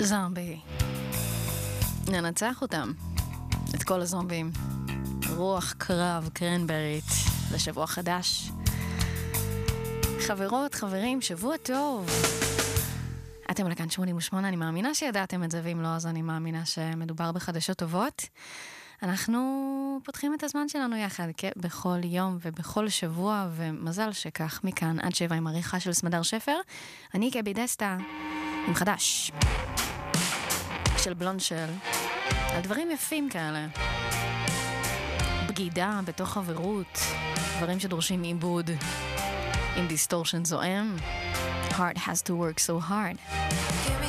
זומבי. ננצח אותם. את כל הזומבים. רוח קרב קרנברית לשבוע חדש. חברות, חברים, שבוע טוב. אתם לכאן 88, אני מאמינה שידעתם את זה, ואם לא, אז אני מאמינה שמדובר בחדשות טובות. אנחנו פותחים את הזמן שלנו יחד, בכל יום ובכל שבוע, ומזל שכך מכאן עד 7 עם עריכה של סמדר שפר. אני קבי דסטה, עם חדש. של בלונשל. על דברים יפים כאלה. בגידה בתוך חברות. דברים שדורשים עיבוד. עם דיסטורשן זועם. Heart has to work so hard. Give me